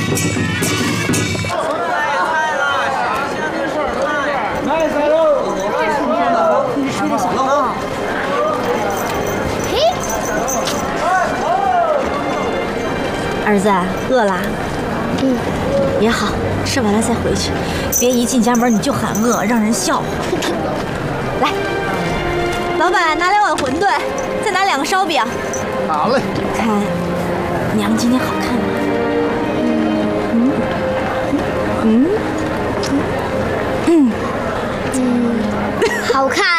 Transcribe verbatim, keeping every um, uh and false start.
儿子，饿了？嗯，也好，吃完了再回去，别一进家门你就喊饿，让人笑话。来，老板拿两碗馄饨，再拿两个烧饼。 好嘞。 看，娘今天好看吗？嗯嗯嗯嗯， 好看。